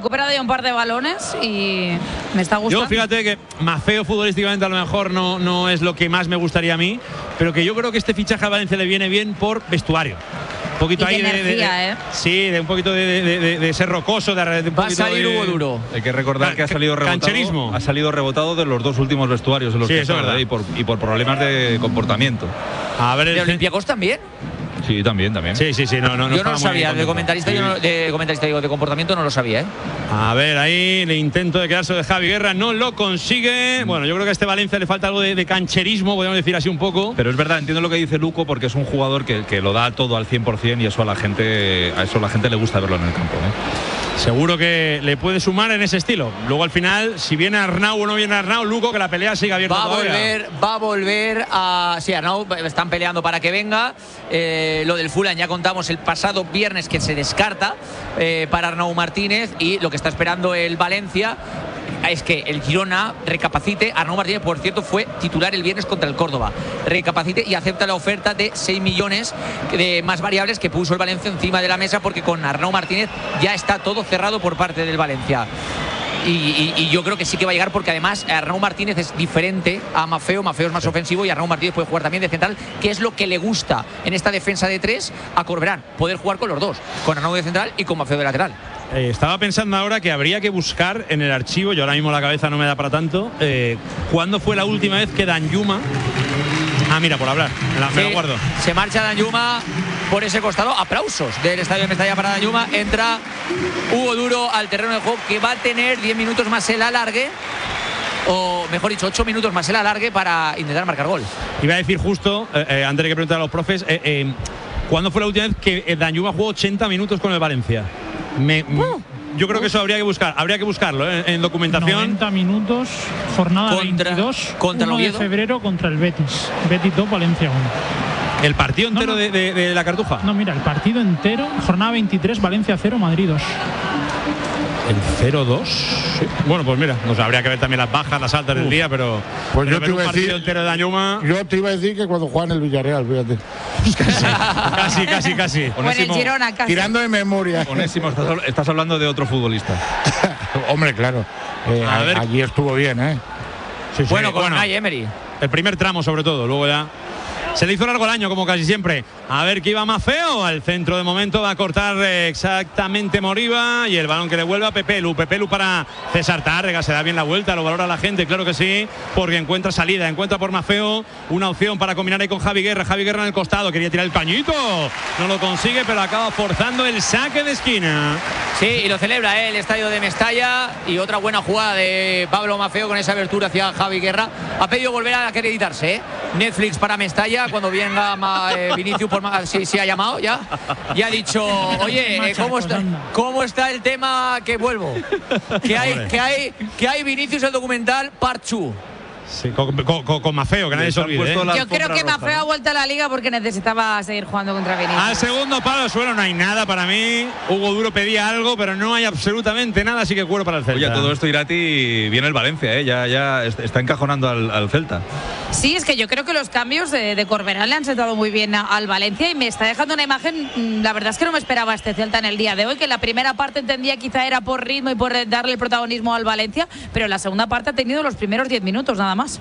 recuperado ya un par de balones y me está gustando. Yo fíjate que Maffeo futbolísticamente a lo mejor no es lo que más me gustaría a mí, pero que yo creo que este fichaje a Valencia le viene bien por vestuario. Un poquito ahí sí, de un poquito de ser rocoso, de un va a salir Hugo Duro. Hay que recordar que ha salido rebotado. Ha salido rebotado de los dos últimos vestuarios en los que está, y por problemas de comportamiento. A ver, ¿De Olympiacos también? Sí, también. Sí. No, yo no lo sabía. De comentarista, de comportamiento no lo sabía, ¿eh? A ver, ahí el intento de quedarse de Javi Guerra no lo consigue. Bueno, yo creo que a este Valencia le falta algo de cancherismo, podemos decir así un poco. Pero es verdad, entiendo lo que dice Luco, porque es un jugador que lo da todo al 100% y eso a la gente le gusta verlo en el campo, ¿eh? Seguro que le puede sumar en ese estilo. Luego al final, si viene Arnau o no viene Arnau, Luco, que la pelea siga abierta. Va a volver a... Sí, Arnau están peleando para que venga. Lo del Fulham ya contamos el pasado viernes que se descarta para Arnau Martínez, y lo que está esperando el Valencia es que el Girona recapacite. Arnau Martínez, por cierto, fue titular el viernes contra el Córdoba. Recapacite y acepta la oferta de 6 millones de más variables que puso el Valencia encima de la mesa, porque con Arnau Martínez ya está todo cerrado por parte del Valencia. Y yo creo que sí que va a llegar, porque además Arnau Martínez es diferente a Maffeo. Maffeo es más ofensivo y Arnau Martínez puede jugar también de central, que es lo que le gusta en esta defensa de tres a Corberán, poder jugar con los dos, con Arnau de central y con Maffeo de lateral. Estaba pensando ahora que habría que buscar en el archivo, yo ahora mismo la cabeza no me da para tanto, ¿cuándo fue la última vez que Danjuma... mira, por hablar, me lo guardo. Se marcha Danjuma por ese costado. Aplausos del estadio de Mestalla para Danjuma. Entra Hugo Duro al terreno de juego, que va a tener 10 minutos más el alargue, o mejor dicho, 8 minutos más el alargue para intentar marcar gol. Iba a decir justo, antes de que preguntar a los profes, ¿cuándo fue la última vez que Danjuma jugó 80 minutos con el Valencia? Yo creo que eso habría que buscarlo en documentación. 90 minutos, jornada 22, contra 1 de febrero contra el Betis. Betis 2, Valencia 1. ¿El partido entero de la Cartuja? No, mira, el partido entero, jornada 23, Valencia 0, Madrid 2. ¿El 0-2? Sí. Bueno, pues mira, habría que ver también las bajas, las altas del día, pero pues yo ver un partido entero de Danjuma. Yo te iba a decir que cuando juegan el Villarreal, fíjate. Casi. Bueno, el Girona, casi. Tirando de memoria. Onésimo, estás hablando de otro futbolista. Hombre, claro. Allí estuvo bien, ¿eh? Sí, bueno, con Unai Emery. El primer tramo, sobre todo, luego ya se le hizo largo el año, como casi siempre. A ver que iba Maffeo al centro, de momento va a cortar exactamente Moriba, y el balón que le vuelve a Pepelu para César Tárrega. Se da bien la vuelta, lo valora la gente, claro que sí, porque encuentra salida, encuentra por Maffeo una opción para combinar ahí con Javi Guerra en el costado, quería tirar el cañito, no lo consigue, pero acaba forzando el saque de esquina. Sí, y lo celebra el estadio de Mestalla, y otra buena jugada de Pablo Maffeo con esa abertura hacia Javi Guerra. Ha pedido volver a acreditarse, Netflix para Mestalla, cuando venga Vinicius sí ha llamado ya ha dicho, oye, ¿cómo está el tema que vuelvo? Que hay Vinicius, el documental Part 2. Sí, con Maffeo, que nadie se olvide. Yo creo que Maffeo ha vuelto a la liga porque necesitaba seguir jugando contra Vinicius. Al segundo palo suelo no hay nada para mí. Hugo Duro pedía algo, pero no hay absolutamente nada, así que cuero para el Celta. Oye, todo esto, Irati, viene el Valencia, ya está encajonando al Celta. Sí, es que yo creo que los cambios de Corberán le han sentado muy bien al Valencia, y me está dejando una imagen, la verdad es que no me esperaba este Celta en el día de hoy, que la primera parte entendía quizá era por ritmo y por darle el protagonismo al Valencia, pero la segunda parte ha tenido los primeros 10 minutos nada más.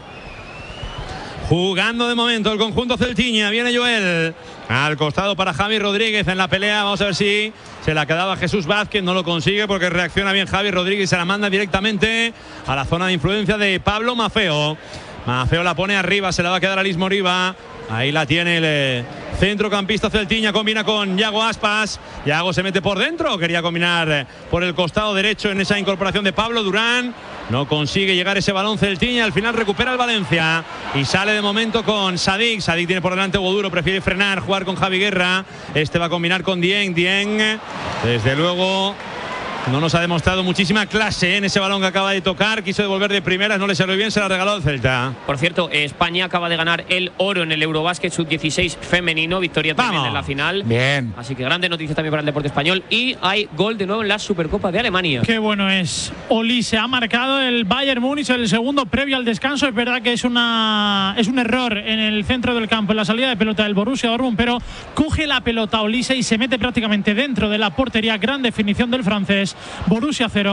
Jugando de momento el conjunto celtiña, viene Joel al costado para Javi Rodríguez en la pelea. Vamos a ver si se la quedaba Jesús Vázquez, no lo consigue porque reacciona bien Javi Rodríguez y se la manda directamente a la zona de influencia de Pablo Maffeo. Maffeo la pone arriba, se la va a quedar a Lis Moriba. Ahí la tiene el centrocampista celtiña, combina con Yago Aspas. Yago se mete por dentro, quería combinar por el costado derecho en esa incorporación de Pablo Durán. No consigue llegar ese balón celtiña, al final recupera el Valencia y sale de momento con Sadik. Sadik tiene por delante Hugo Duro, prefiere frenar, jugar con Javi Guerra. Este va a combinar con Dieng. Dieng, desde luego, no nos ha demostrado muchísima clase en ese balón que acaba de tocar. Quiso devolver de primeras, no le salió bien, se la ha regalado el Celta. Por cierto, España acaba de ganar el oro en el Eurobásquet Sub-16 femenino. Victoria también en la final. Bien. Así que grandes noticias también para el deporte español. Y hay gol de nuevo en la Supercopa de Alemania. Qué bueno es. Olise ha marcado el Bayern Múnich, el segundo previo al descanso. Es verdad que es un error en el centro del campo, en la salida de pelota del Borussia Dortmund, pero coge la pelota Olise y se mete prácticamente dentro de la portería. Gran definición del francés. Borussia 0.